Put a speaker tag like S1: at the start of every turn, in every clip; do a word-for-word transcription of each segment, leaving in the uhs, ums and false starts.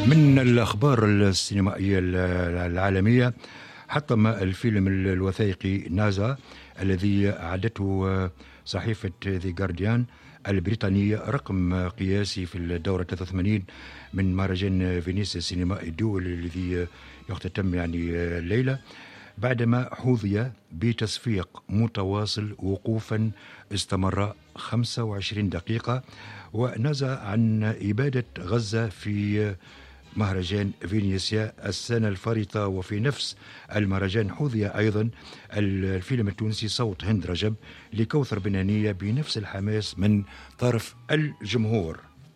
S1: من الأخبار السينمائية العالمية، حطم الفيلم الوثائقي نازا الذي أعدته صحيفة ذا جارديان البريطانية رقم قياسي في الدورة ثلاثة وثمانين من مهرجان فينيسيا السينمائي الدولي الذي يختتم يعني الليلة، بعدما حوظي بتصفيق متواصل وقوفا استمر خمسة وعشرين دقيقة، ونزع عن إبادة غزة في مهرجان فينيسيا السنة الفارطة. وفي نفس المهرجان حوظي أيضا الفيلم التونسي صوت هند رجب لكوثر بنانية بنفس الحماس من طرف الجمهور.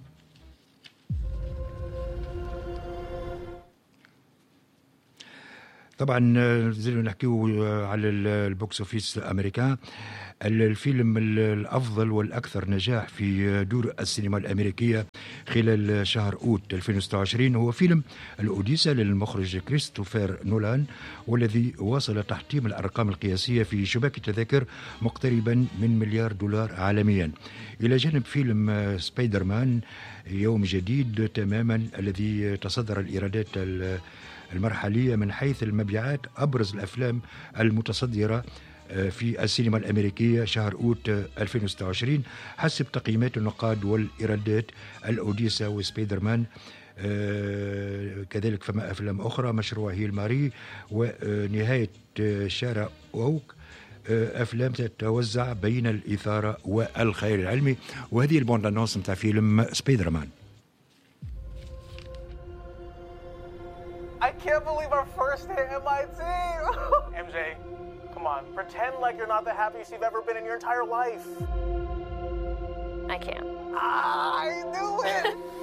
S1: طبعا زلنا نحكيو على البوكس اوفيس الامريكان. الفيلم الافضل والاكثر نجاح في دور السينما الامريكيه خلال شهر اوت ألفين وستة وعشرين هو فيلم الاوديسا للمخرج كريستوفر نولان، والذي واصل تحطيم الارقام القياسيه في شباك التذاكر مقتربا من مليار دولار عالميا، الى جانب فيلم سبايدر مان يوم جديد تماما الذي تصدر الايرادات المرحلية من حيث المبيعات، أبرز الأفلام المتصدرة في السينما الأمريكية شهر أوت ألفين وستة وعشرين حسب تقييمات النقاد والإيرادات: الأوديسا وسبايدر مان، كذلك فما أفلام أخرى مشروع هيل ماري ونهاية شارع أوك، أفلام تتوزع بين الإثارة والخيال العلمي. وهذه البوند أنونس متاع فيلم سبايدر مان.
S2: I can't believe our first hit M I T! M J, come on, pretend like you're not the happiest you've ever been in your entire life.
S3: I can't.
S2: Ah, I knew it!